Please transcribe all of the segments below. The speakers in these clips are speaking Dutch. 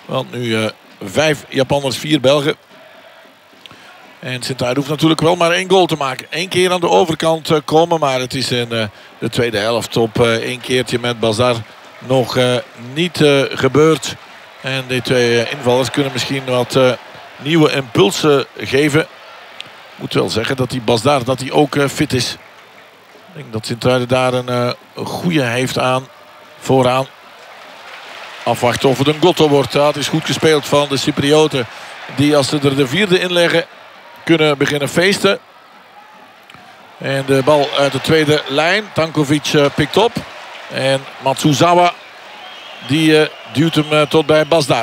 Want nu 5 Japanners, 4 Belgen. En Sint-Truiden hoeft natuurlijk wel maar 1 goal te maken. 1 keer aan de overkant komen. Maar het is in de tweede helft op 1 keertje met Bazar nog niet gebeurd. En die 2 invallers kunnen misschien wat nieuwe impulsen geven. Ik moet wel zeggen dat die Bazar dat hij ook fit is. Ik denk dat Sint-Truiden daar een goede heeft aan vooraan. Afwachten of het een Gotto wordt. Ja, het is goed gespeeld van de Cyprioten. Die als ze er de 4e inleggen kunnen beginnen feesten. En de bal uit de tweede lijn. Tankovic pikt op. En Matsuzawa die duwt hem tot bij Bazar.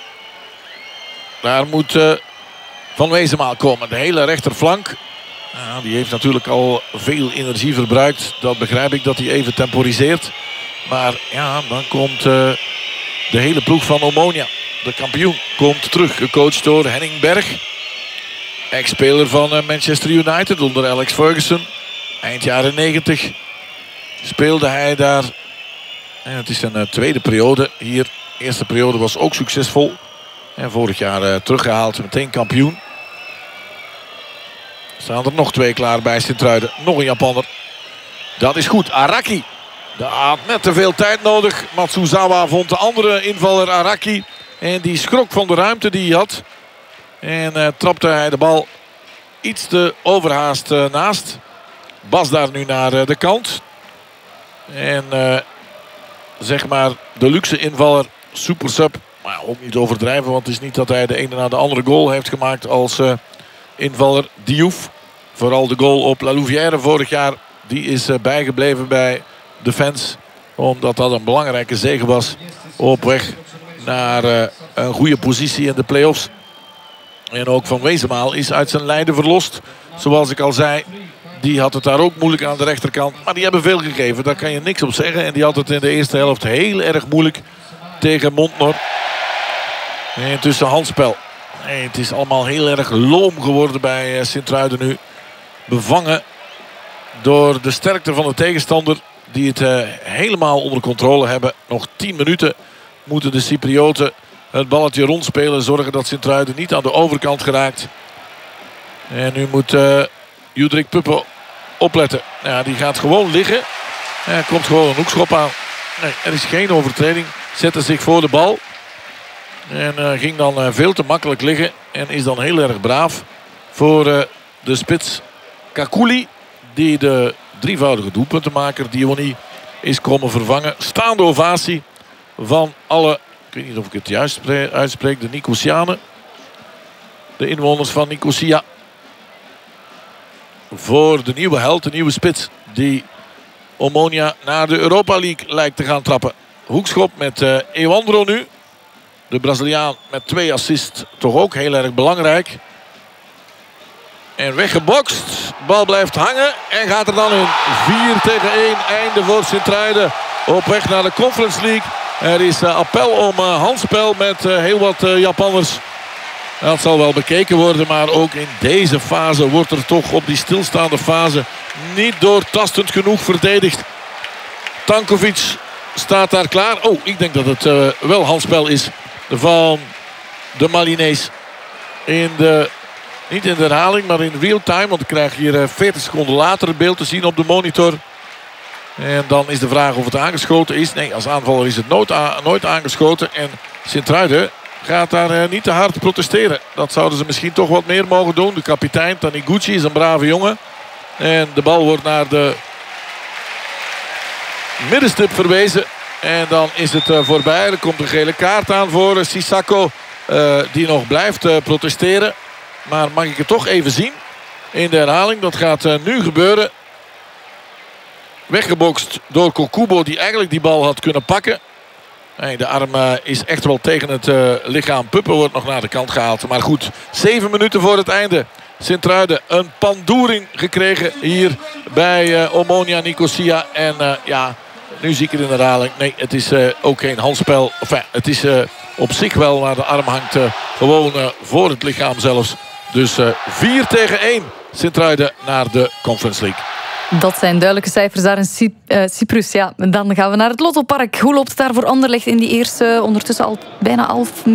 Daar moet Van Wezenmaal komen. De hele rechterflank. Ja, die heeft natuurlijk al veel energie verbruikt. Dat begrijp ik dat hij even temporiseert. Maar ja, dan komt de hele ploeg van Omonia. De kampioen komt terug. Gecoacht door Henning Berg. Ex-speler van Manchester United onder Alex Ferguson. Eind jaren 90 speelde hij daar. En het is een tweede periode hier. De eerste periode was ook succesvol. En vorig jaar teruggehaald. Meteen kampioen. Staan er nog 2 klaar bij Sint-Truiden. Nog een Japanner. Dat is goed. Araki. Dat had net te veel tijd nodig. Matsuzawa vond de andere invaller Araki. En die schrok van de ruimte die hij had. En trapte hij de bal iets te overhaast naast. Bas daar nu naar de kant. En zeg maar de luxe invaller super sub. Maar ook niet overdrijven, want het is niet dat hij de ene na de andere goal heeft gemaakt als invaller Diouf. Vooral de goal op La Louvière vorig jaar. Die is bijgebleven bij de fans. Omdat dat een belangrijke zege was op weg naar een goede positie in de play-offs. En ook Van Wezenmaal is uit zijn lijden verlost. Zoals ik al zei, die had het daar ook moeilijk aan de rechterkant. Maar die hebben veel gegeven, daar kan je niks op zeggen. En die had het in de eerste helft heel erg moeilijk tegen Montnor. En intussen handspel. En het is allemaal heel erg loom geworden bij Sint-Truiden nu. Bevangen door de sterkte van de tegenstander. Die het helemaal onder controle hebben. Nog 10 minuten moeten de Cyprioten het balletje rondspelen. Zorgen dat Sint-Truiden niet aan de overkant geraakt. En nu moet Judrik Puppe opletten. Ja, die gaat gewoon liggen. Er komt gewoon een hoekschop aan. Nee, er is geen overtreding. Zette zich voor de bal. En ging dan veel te makkelijk liggen. En is dan heel erg braaf voor de spits Kakuli. Die de drievoudige doelpuntenmaker Diony is komen vervangen. Staande ovatie van alle, ik weet niet of ik het juist uitspreek, de Nicosianen. De inwoners van Nicosia. Voor de nieuwe held, de nieuwe spits. Die Omonia naar de Europa League lijkt te gaan trappen. Hoekschop met Ewandro nu. De Braziliaan met 2 assists. Toch ook heel erg belangrijk. En weggebokst. Bal blijft hangen. En gaat er dan in. 4-1. Einde voor Sint-Truiden. Op weg naar de Conference League. Er is appel om handspel met heel wat Japanners. Dat zal wel bekeken worden. Maar ook in deze fase wordt er toch op die stilstaande fase niet doortastend genoeg verdedigd. Tankovic staat daar klaar. Oh, ik denk dat het wel handspel is van de Malinees. Niet in de herhaling, maar in real time. Want ik krijg hier 40 seconden later het beeld te zien op de monitor. En dan is de vraag of het aangeschoten is. Nee, als aanvaller is het nooit aangeschoten. En Sint-Truiden gaat daar niet te hard protesteren. Dat zouden ze misschien toch wat meer mogen doen. De kapitein Taniguchi is een brave jongen. En de bal wordt naar de middenstip verwezen. En dan is het voorbij. Er komt een gele kaart aan voor Sissako. Die nog blijft protesteren. Maar mag ik het toch even zien in de herhaling. Dat gaat nu gebeuren. Weggebokst door Kokubo, die eigenlijk die bal had kunnen pakken. Nee, de arm is echt wel tegen het lichaam. Puppe wordt nog naar de kant gehaald. Maar goed, 7 minuten voor het einde. Sint-Truiden een pandoering gekregen hier bij Omonia Nicosia. En ja, nu zie ik het in de herhaling. Nee, het is ook geen handspel. Enfin, het is op zich wel, maar de arm hangt gewoon voor het lichaam zelfs. Dus 4-1 Sint-Truiden naar de Conference League. Dat zijn duidelijke cijfers daar in Cyprus. Ja, dan gaan we naar het Lottopark. Hoe loopt het daar voor Anderlecht in die eerste ondertussen al bijna 11